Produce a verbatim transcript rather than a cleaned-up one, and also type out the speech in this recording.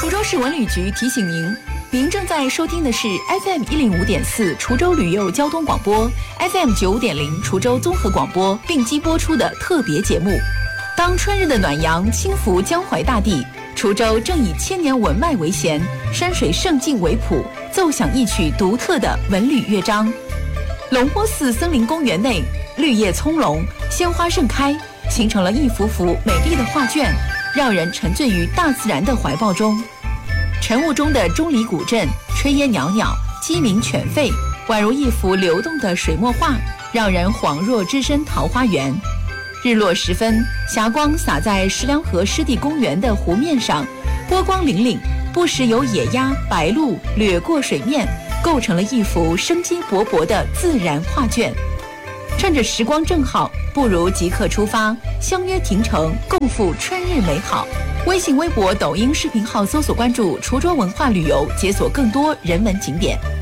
滁州市文旅局提醒您，您正在收听的是 F M 一零五点四滁州旅游交通广播 ，F M 九五点零滁州综合广播并机播出的特别节目。当春日的暖阳轻拂江淮大地，滁州正以千年文脉为弦，山水胜境为谱，奏响一曲独特的文旅乐章。龙坡寺森林公园内，绿叶葱茏，鲜花盛开，形成了一幅幅美丽的画卷，让人沉醉于大自然的怀抱中。晨雾中的钟离古镇，炊烟袅袅，鸡鸣犬吠，宛如一幅流动的水墨画，让人恍若置身桃花源。日落时分，霞光洒在石梁河湿地公园的湖面上，波光粼粼，不时有野鸭、白鹭掠过水面，构成了一幅生机勃勃的自然画卷。趁着时光正好，不如即刻出发，相约停城，共赴春日美好。微信、微博、抖音视频号搜索关注滁州文化旅游，解锁更多人文景点。